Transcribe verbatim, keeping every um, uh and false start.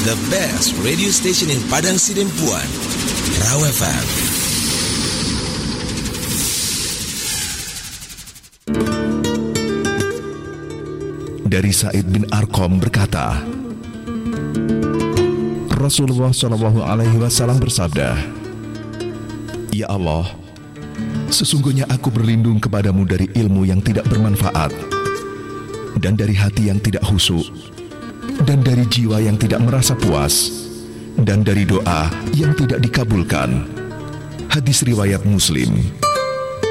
the best radio station in Padang Sidempuan, Raw F M. Dari Sa'id bin Arqam berkata, Rasulullah shallallahu alaihi wasallam bersabda, Ya Allah, sesungguhnya aku berlindung kepadamu dari ilmu yang tidak bermanfaat, dan dari hati yang tidak khusyuk, dan dari jiwa yang tidak merasa puas, dan dari doa yang tidak dikabulkan. Hadis riwayat Muslim.